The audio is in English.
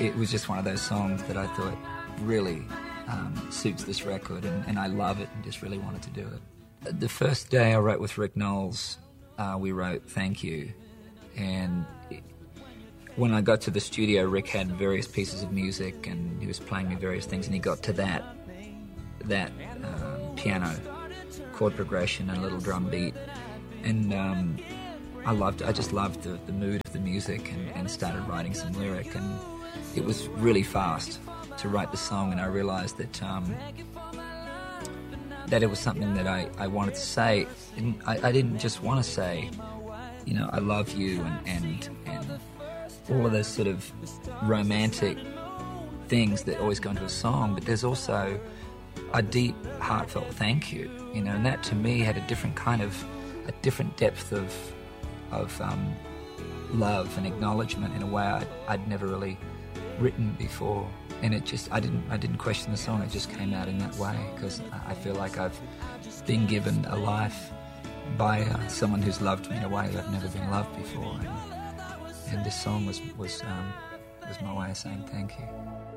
it was just one of those songs that I thought really suits this record, and I love it and just really wanted to do it. The first day I wrote with Rick Knowles, we wrote Thank You, and when I got to the studio, Rick had various pieces of music and he was playing me various things, and he got to that piano chord progression and a little drum beat, and I just loved the mood of the music, and started writing some lyric, and it was really fast to write the song, and I realised that it was something that I wanted to say. And I didn't just want to say, you know, I love you and all of those sort of romantic things that always go into a song, but there's also a deep, heartfelt thank you, you know, and that to me had a different depth of love and acknowledgement in a way I'd never really written before. And it just, I didn't question the song, it just came out in that way, because I feel like I've been given a life by someone who's loved me in a way I've never been loved before, and this song was my way of saying thank you.